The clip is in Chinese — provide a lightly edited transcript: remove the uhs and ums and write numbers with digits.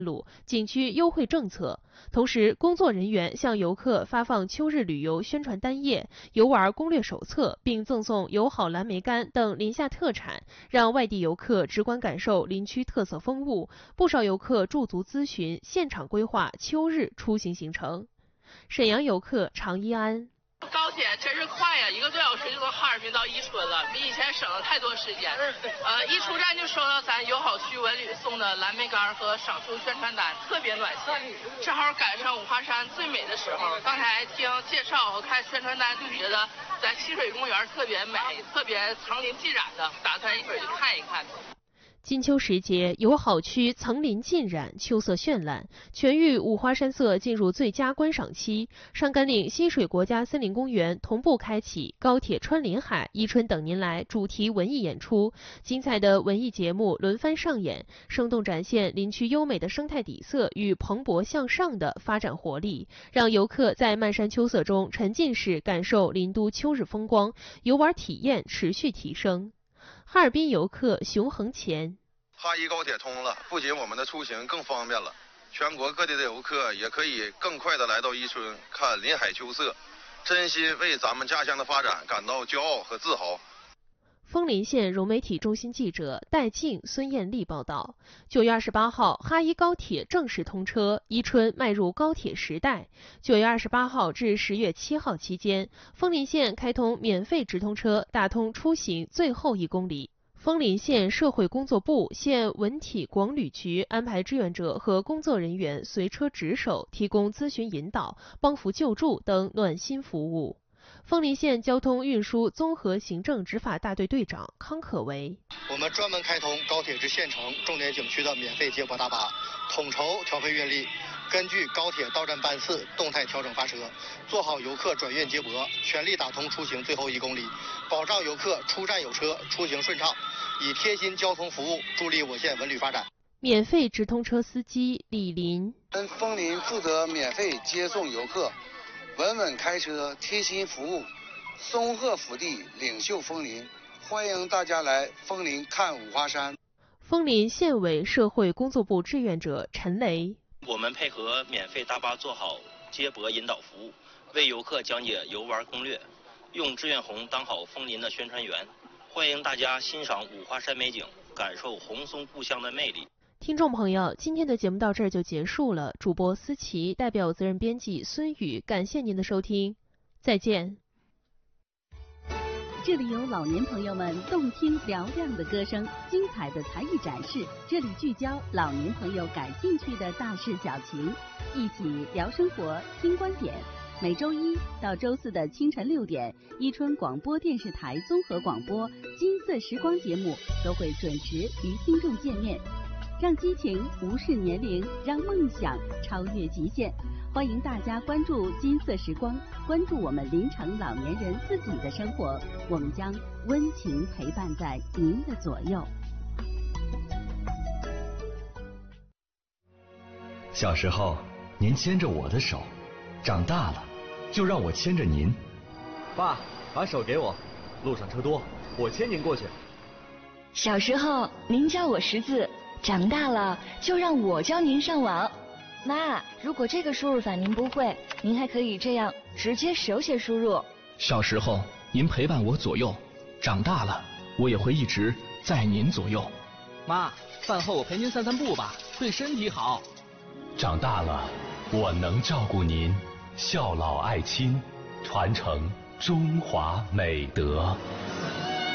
路景区优惠政策。同时，工作人员向游客发放秋日旅游宣传单页、游玩攻略手册，并赠送友好蓝莓干等临夏特产，让外地游客直观感受林区特色风物。不少游客驻足咨询，现场规划秋日出行行程。沈阳游客常一安。 高铁真是快呀，1个多小时就从哈尔滨到伊春了，比以前省了太多时间。一出站就收到咱友好区文旅送的蓝莓干和赏秋宣传单，特别暖心。正好赶上五华山最美的时候，刚才听介绍和看宣传单就觉得咱七水公园特别美，特别层林尽染的，打算一会儿去看一看。 金秋时节，友好区层林尽染，秋色绚烂，全域五花山色进入最佳观赏期。上甘岭西水国家森林公园同步开启高铁穿林海、伊春等您来主题文艺演出，精彩的文艺节目轮番上演，生动展现林区优美的生态底色与蓬勃向上的发展活力，让游客在漫山秋色中沉浸式感受林都秋日风光，游玩体验持续提升。哈尔滨游客熊恒前。 哈伊高铁通了，不仅我们的出行更方便了，全国各地的游客也可以更快的来到伊春看林海秋色，真心为咱们家乡的发展感到骄傲和自豪。 枫林县融媒体中心记者戴静、孙艳丽报道：9月28号，哈伊高铁正式通车，伊春迈入高铁时代。9月28号至10月7号期间，枫林县开通免费直通车，打通出行最后1公里。枫林县社会工作部、县文体广旅局安排志愿者和工作人员随车值守，提供咨询引导、帮扶救助等暖心服务。枫林县交通运输综合行政执法大队队长康可为： 我们专门开通高铁至县城重点景区的免费接驳大巴，统筹调配运力，根据高铁到站班次动态调整发车，做好游客转运接驳，全力打通出行最后1公里，保障游客出站有车，出行顺畅，以贴心交通服务助力我县文旅发展。 免费直通车司机李林： 枫林负责免费接送游客，稳稳开车，贴心服务，松鹤福地，领袖枫林，欢迎大家来枫林看五华山。 枫林县委社会工作部志愿者陈雷： 我们配合免费大巴做好接驳引导服务，为游客讲解游玩攻略，用志愿红当好枫林的宣传员，欢迎大家欣赏五华山美景，感受红松故乡的魅力。 听众朋友，今天的节目到这儿就结束了。主播思琪代表责任编辑孙宇，感谢您的收听，再见。 这里有老年朋友们动听嘹亮的歌声，精彩的才艺展示，这里聚焦老年朋友感兴趣的大事小情，一起聊生活，听观点。每周1到周4的清晨6点，伊春广播电视台综合广播金色时光节目都会准时与听众见面，让激情无视年龄，让梦想超越极限。欢迎大家关注金色时光，关注我们临城老年人自己的生活，我们将温情陪伴在您的左右。 小时候您牵着我的手，长大了就让我牵着您。 爸，把手给我，路上车多，我牵您过去。 小时候您教我识字，长大了就让我教您上网。妈，如果这个输入法您不会，您还可以这样直接手写输入。 小时候您陪伴我左右，长大了我也会一直在您左右。 妈，饭后我陪您散散步吧，对身体好。 长大了我能照顾您，孝老爱亲，传承中华美德。